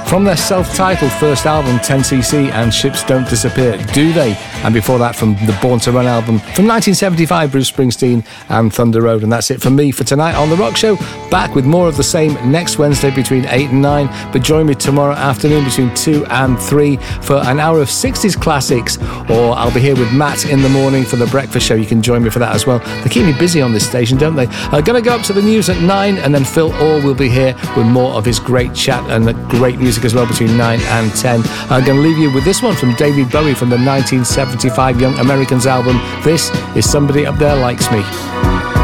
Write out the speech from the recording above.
from their self-titled first album 10cc and Ships Don't Disappear, Do They? And before that from the Born to Run album from 1975, Bruce Springsteen and Thunder Road. And that's it from me for tonight on The Rock Show. Back with more of the same next Wednesday between 8 and 9, but join me tomorrow afternoon between 2 and 3 for an hour of 60s classics, or I'll be here with Matt in the morning for The Breakfast Show. You can join me for that as well. They keep me busy on this station, don't they? I'm going to go up to the news at 9, and then Phil Orr will be here with more of his great chat and great music as well between 9 and 10. I'm going to leave you with this one from David Bowie from the 1975 Young Americans album. This is Somebody Up There Likes Me.